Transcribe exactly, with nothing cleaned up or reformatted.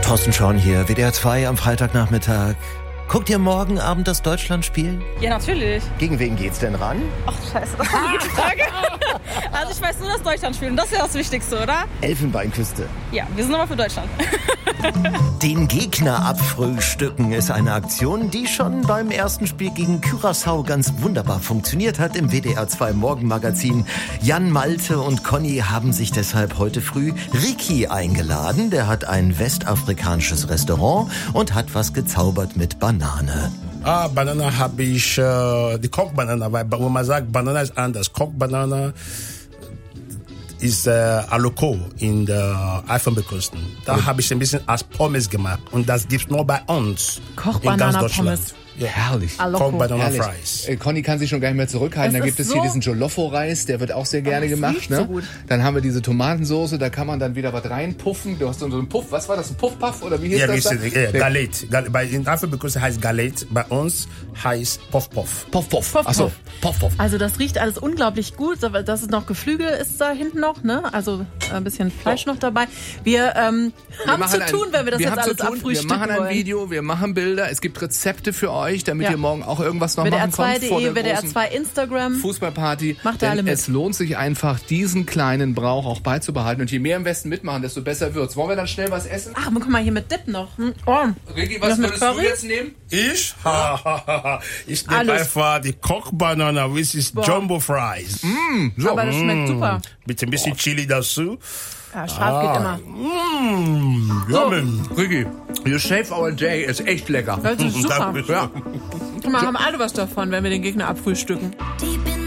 Thorsten Schorn hier, W D R zwei am Freitagnachmittag. Guckt ihr morgen Abend das Deutschlandspiel? Ja, natürlich. Gegen wen geht's denn ran? Ach, scheiße, das ist eine gute Frage. Also ich weiß nur, dass Deutschland spielt und das ist ja das Wichtigste, oder? Elfenbeinküste. Ja, wir sind aber für Deutschland. Den Gegner abfrühstücken ist eine Aktion, die schon beim ersten Spiel gegen Curaçao ganz wunderbar funktioniert hat im W D R zwei Morgenmagazin. Jan, Malte und Conny haben sich deshalb heute früh Ricky eingeladen. Der hat ein westafrikanisches Restaurant und hat was gezaubert mit Bananen. Ah, Banana habe ich, äh, die Kochbanana, weil wenn man sagt, Banana ist anders. Kochbanana ist äh, Aloko in der Elfenbeinküste. Da habe ich ein bisschen als Pommes gemacht und das gibt's nur bei uns in ganz Deutschland. Ja. Herrlich. Kochbanana Fries. Äh, Conny kann sich schon gar nicht mehr zurückhalten. Es Dann gibt ist es hier so diesen Jolofo-Reis, der wird auch sehr gerne Oh, das gemacht. riecht Ne? so gut. Dann haben wir diese Tomatensoße, da kann man dann wieder was reinpuffen. Du hast so einen Puff, was war das, ein Puffpuff oder wie hieß Ja, das? wir da? sind, ja, Galet. Gal- Bei in Elfenbeinküste heißt Galet, bei uns heißt Puff Puff. Puff, Puff. Puff, Achso, Puff. Puff, Puff. Also das riecht alles unglaublich gut. Das ist noch Geflügel ist da hinten noch, ne? Also ein bisschen Fleisch noch dabei. Wir ähm, Wir haben machen zu tun, ein, wenn wir das wir jetzt haben zu alles tun, abfrühstücken Wir machen ein wollen. Video, wir machen Bilder. Es gibt Rezepte für euch, damit Ja. ihr morgen auch irgendwas noch W D R machen zwei könnt vor punkt de, der W D R großen zwei Instagram. Fußballparty. Macht ihr Denn alle mit. es lohnt sich einfach, diesen kleinen Brauch auch beizubehalten. Und je mehr im Westen mitmachen, desto besser wird's. Wollen wir dann schnell was essen? Ach, guck mal, hier mit Dip noch. Hm? Oh. Ricky, was was mit würdest du Curry? jetzt nehmen? Ich? Ha, ha, ha, ha. Ich nehme Alles. einfach die Kochbanana, which is Boah. Jumbo Fries. So. Aber das schmeckt super. Mit ein bisschen Chili dazu. Ja, scharf geht immer. Mmh, yummy. Ricky, you save our day, ist echt lecker. Das ist super. Dankeschön. Ja. Guck mal, haben alle was davon, wenn wir den Gegner abfrühstücken. Deep in